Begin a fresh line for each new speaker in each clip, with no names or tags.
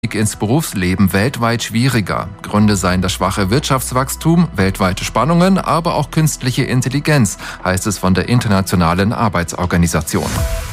ins Berufsleben weltweit schwieriger. Gründe seien das schwache Wirtschaftswachstum, weltweite Spannungen, aber auch künstliche Intelligenz, heißt es von der Internationalen Arbeitsorganisation.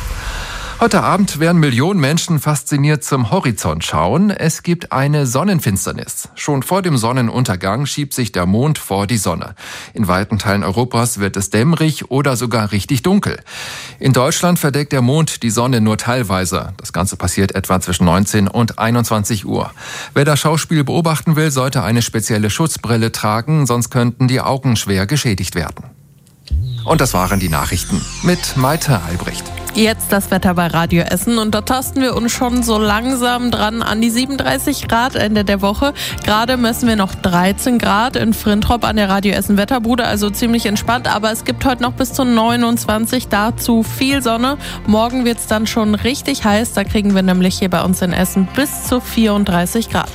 Heute Abend werden Millionen Menschen fasziniert zum Horizont schauen. Es gibt eine Sonnenfinsternis. Schon vor dem Sonnenuntergang schiebt sich der Mond vor die Sonne. In weiten Teilen Europas wird es dämmerig oder sogar richtig dunkel. In Deutschland verdeckt der Mond die Sonne nur teilweise. Das Ganze passiert etwa zwischen 19 und 21 Uhr. Wer das Schauspiel beobachten will, sollte eine spezielle Schutzbrille tragen, sonst könnten die Augen schwer geschädigt werden. Und das waren die Nachrichten mit Maite Albrecht.
Jetzt das Wetter bei Radio Essen und da tasten wir uns schon so langsam dran an die 37 Grad Ende der Woche. Gerade messen wir noch 13 Grad in Frintrop an der Radio Essen Wetterbude, also ziemlich entspannt, aber es gibt heute noch bis zu 29, dazu viel Sonne. Morgen wird's dann schon richtig heiß, da kriegen wir nämlich hier bei uns in Essen bis zu 34 Grad.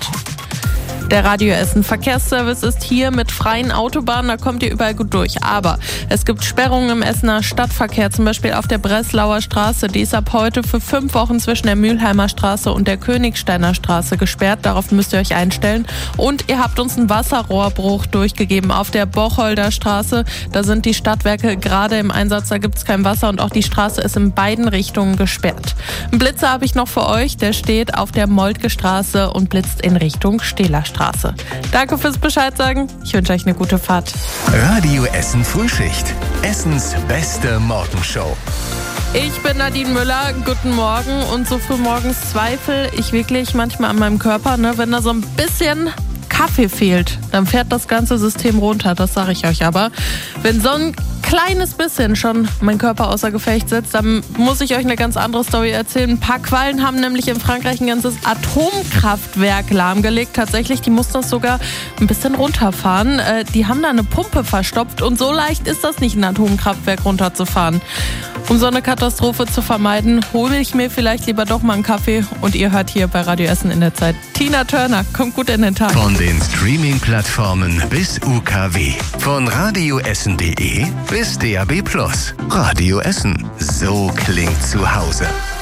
Der Radio Essen Verkehrsservice ist hier mit freien Autobahnen, da kommt ihr überall gut durch. Aber es gibt Sperrungen im Essener Stadtverkehr, zum Beispiel auf der Breslauer Straße. Die ist ab heute für 5 Wochen zwischen der Mülheimer Straße und der Königsteiner Straße gesperrt. Darauf müsst ihr euch einstellen. Und ihr habt uns einen Wasserrohrbruch durchgegeben auf der Bocholder Straße. Da sind die Stadtwerke gerade im Einsatz, da gibt es kein Wasser und auch die Straße ist in beiden Richtungen gesperrt. Einen Blitzer habe ich noch für euch, der steht auf der Moltke Straße und blitzt in Richtung Stehler Straße. Danke fürs Bescheid sagen. Ich wünsche euch eine gute Fahrt.
Radio Essen Frühschicht. Essens beste Morgenshow.
Ich bin Nadine Müller, guten Morgen. Und so früh morgens zweifle ich wirklich manchmal an meinem Körper, ne? Wenn da so ein bisschen Kaffee fehlt, dann fährt das ganze System runter, das sage ich euch aber. Wenn so ein kleines bisschen schon mein Körper außer Gefecht setzt, dann muss ich euch eine ganz andere Story erzählen. Ein paar Quallen haben nämlich in Frankreich ein ganzes Atomkraftwerk lahmgelegt. Tatsächlich, die mussten das sogar ein bisschen runterfahren. Die haben da eine Pumpe verstopft und so leicht ist das nicht, ein Atomkraftwerk runterzufahren. Um so eine Katastrophe zu vermeiden, hole ich mir vielleicht lieber doch mal einen Kaffee und ihr hört hier bei Radio Essen in der Zeit Tina Turner. Kommt gut in den Tag.
Von den Streaming-Plattformen bis UKW. Von radioessen.de bis DAB+. Radio Essen. So klingt zu Hause.